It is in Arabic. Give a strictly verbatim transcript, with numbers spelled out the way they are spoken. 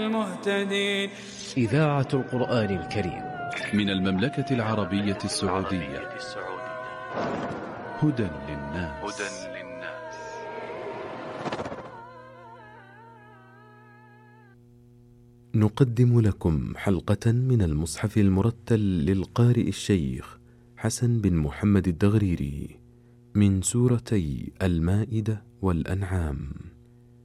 المهتدين. إذاعة القرآن الكريم من المملكة العربية السعودية. هدى للناس. نقدم لكم حلقة من المصحف المرتل للقارئ الشيخ حسن بن محمد الدغريري من سورتي المائدة والأنعام.